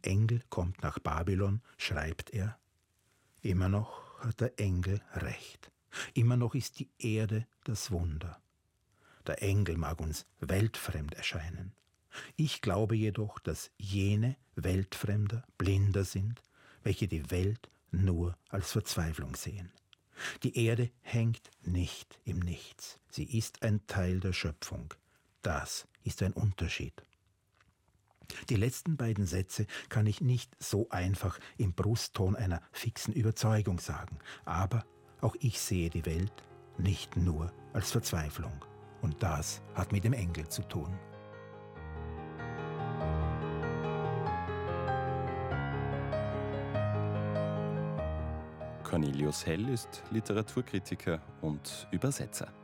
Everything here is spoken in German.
Engel kommt nach Babylon, schreibt er, immer noch hat der Engel recht. Immer noch ist die Erde das Wunder. Der Engel mag uns weltfremd erscheinen. Ich glaube jedoch, dass jene Weltfremder blinder sind, welche die Welt nur als Verzweiflung sehen. Die Erde hängt nicht im Nichts. Sie ist ein Teil der Schöpfung. Das ist ein Unterschied. Die letzten beiden Sätze kann ich nicht so einfach im Brustton einer fixen Überzeugung sagen, aber auch ich sehe die Welt nicht nur als Verzweiflung. Und das hat mit dem Engel zu tun. Cornelius Hell ist Literaturkritiker und Übersetzer.